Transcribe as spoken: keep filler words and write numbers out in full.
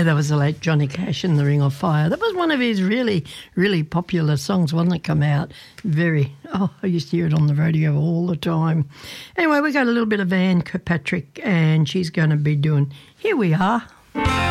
Yeah, that was the late Johnny Cash in The Ring of Fire. That was one of his really, really popular songs, wasn't it? Come out very, oh, I used to hear it on the radio all the time. Anyway, we got a little bit of Anne Kirkpatrick, and she's going to be doing Here We Are.